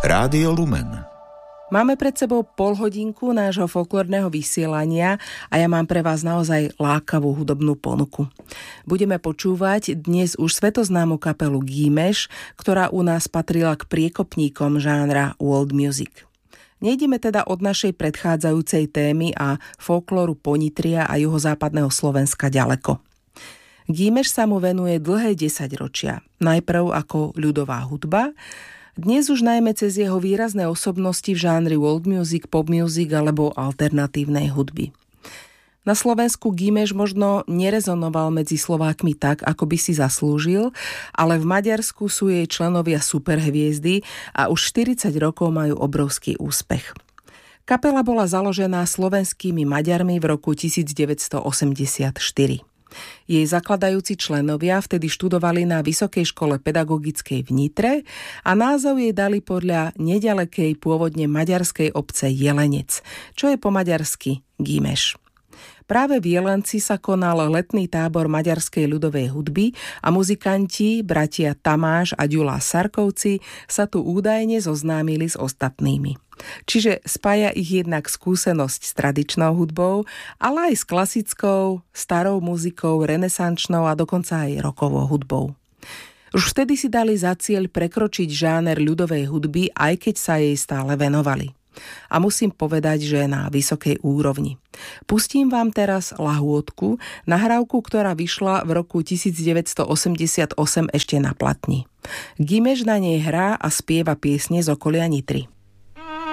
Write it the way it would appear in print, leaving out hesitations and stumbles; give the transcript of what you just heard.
Rádio Lumen. Máme pred sebou polhodinku nášho folklórneho vysielania a ja mám pre vás naozaj lákavú hudobnú ponuku. Budeme počúvať dnes už svetoznámu kapelu Gímeš, ktorá u nás patrila k priekopníkom žánra world music. Nejdeme teda od našej predchádzajúcej témy a folklóru Ponitria a juhozápadného Slovenska ďaleko. Gímeš sa mu venuje dlhé 10 ročia. Najprv ako ľudová hudba, dnes už najmä cez jeho výrazné osobnosti v žánri world music, pop music alebo alternatívnej hudby. Na Slovensku Gímeš možno nerezonoval medzi Slovákmi tak, ako by si zaslúžil, ale v Maďarsku sú jej členovia superhviezdy a už 40 rokov majú obrovský úspech. Kapela bola založená slovenskými Maďarmi v roku 1984. Jej zakladajúci členovia vtedy študovali na Vysokej škole pedagogickej v Nitre a názov jej dali podľa nedalekej pôvodne maďarskej obce Jelenec, čo je po maďarsky Gímeš. Práve v Jelenci sa konal letný tábor maďarskej ľudovej hudby a muzikanti, bratia Tamáš a Ďula Sarkovci sa tu údajne zoznámili s ostatnými. Čiže spája ich jednak skúsenosť s tradičnou hudbou, ale aj s klasickou, starou muzikou, renesančnou a dokonca aj rockovou hudbou. Už vtedy si dali za cieľ prekročiť žáner ľudovej hudby, aj keď sa jej stále venovali. A musím povedať, že na vysokej úrovni. Pustím vám teraz lahôdku, nahrávku, ktorá vyšla v roku 1988 ešte na platni. Gímeš na nej hrá a spieva piesne z okolia Nitry.